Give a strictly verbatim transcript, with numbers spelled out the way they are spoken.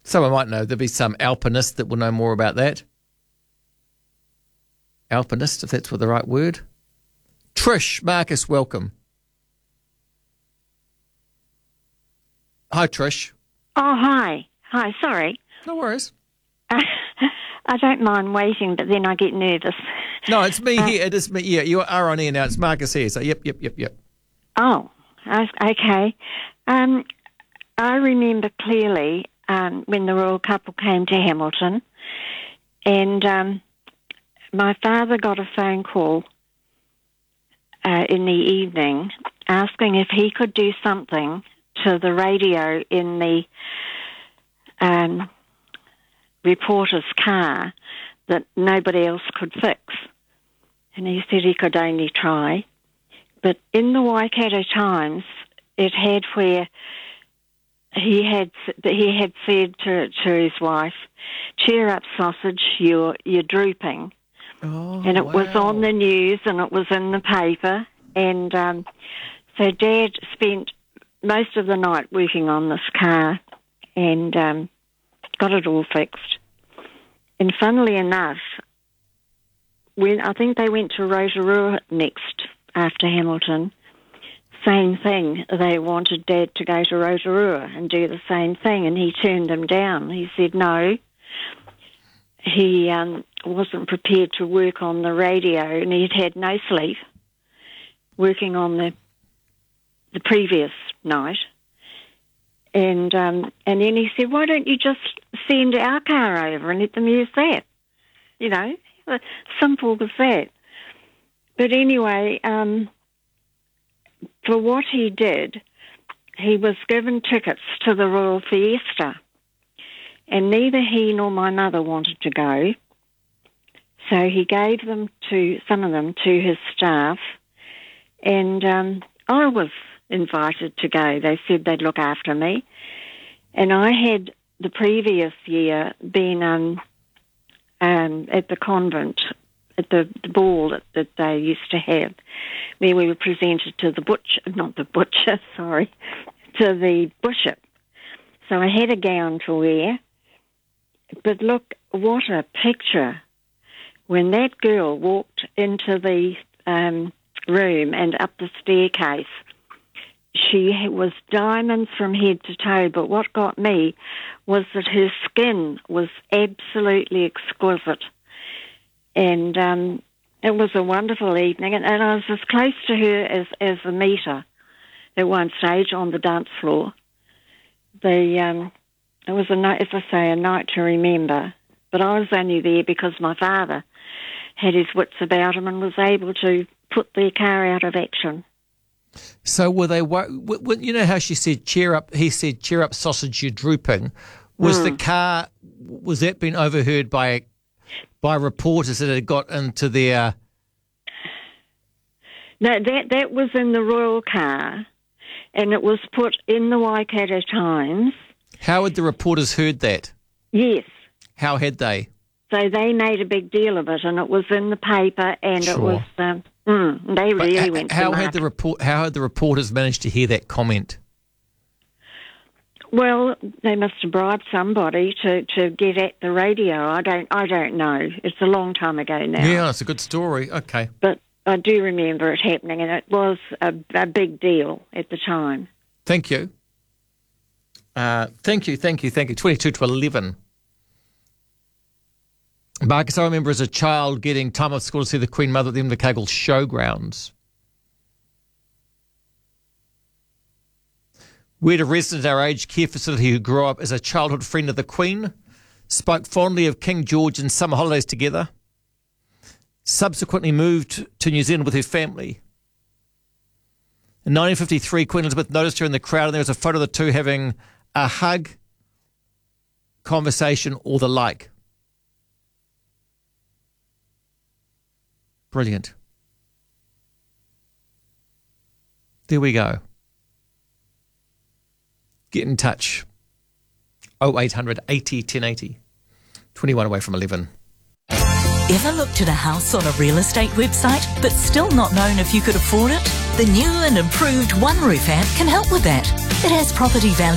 Someone might know. There'll be some alpinist that will know more about that. Alpinist, if that's the right word. Trish, Marcus, welcome. Hi, Trish. Oh, hi. Hi, sorry. No worries. Uh, I don't mind waiting, but then I get nervous. No, it's me uh, here. It is me. Yeah, you are on air now. It's Marcus here. So, yep, yep, yep, yep. Oh, okay. Um, I remember clearly um, when the royal couple came to Hamilton, and um, my father got a phone call uh, in the evening asking if he could do something to the radio in the um, reporter's car that nobody else could fix. And he said he could only try. But in the Waikato Times, it had where he had he had said to, to his wife, "Cheer up, sausage, you're, you're drooping." Oh, and it wow. was on the news and it was in the paper. And um, so Dad spent most of the night working on this car and um, got it all fixed. And funnily enough, when I think they went to Rotorua next after Hamilton, same thing. They wanted Dad to go to Rotorua and do the same thing, and he turned them down. He said no. He um, wasn't prepared to work on the radio, and he'd had no sleep working on the the previous night. And um, and then he said, "Why don't you just send our car over and let them use that?" You know, simple as that. But anyway, um, for what he did, he was given tickets to the Royal Fiesta, and neither he nor my mother wanted to go. So he gave them to some of them to his staff, and um, I was invited to go. They said they'd look after me, and I had the previous year been um, um, at the convent at the, the ball that, that they used to have, where we were presented to the butcher, not the butcher, sorry, to the bishop. So I had a gown to wear, but look, what a picture. When that girl walked into the um, room and up the staircase, she was diamonds from head to toe, but what got me was that her skin was absolutely exquisite. And um, it was a wonderful evening, and, and I was as close to her as, as a metre at one stage on the dance floor. The um, it was, a night, as I say, a night to remember, but I was only there because my father had his wits about him and was able to put the car out of action. So were they, you know how she said, cheer up, he said, cheer up, sausage, you're drooping. Was mm. the car, was that being overheard by by reporters that had got into their... No, that, that was in the royal car, and it was put in the Waikato Times. How had the reporters heard that? Yes. How had they? So they made a big deal of it, and it was in the paper, and sure. it was... Um, mm, they but really h- went how to had the report? How had the reporters managed to hear that comment? Well, they must have bribed somebody to, to get at the radio. I don't I don't know. It's a long time ago now. Yeah, it's a good story. Okay. But I do remember it happening, and it was a, a big deal at the time. Thank you. Uh, thank you, thank you, thank you. twenty-two to eleven. Marcus, I remember as a child getting time off school to see the Queen Mother at the Invercargill Showgrounds. We had a resident at our aged care facility who grew up as a childhood friend of the Queen, spoke fondly of King George and summer holidays together, subsequently moved to New Zealand with her family. In nineteen fifty-three, Queen Elizabeth noticed her in the crowd, and there was a photo of the two having a hug, conversation, or the like. Brilliant. There we go. Get in touch. oh eight hundred eighty ten eighty. twenty-one away from eleven. Ever looked at a house on a real estate website but still not known if you could afford it? The new and improved One Roof app can help with that. It has property value